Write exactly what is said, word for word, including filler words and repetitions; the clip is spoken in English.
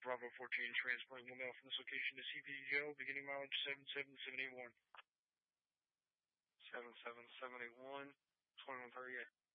Bravo fourteen, transporting one male from this location to C P D Jail, beginning mileage seven seven seven eight one. seven seven seven eight one, twenty-one thirty-eight.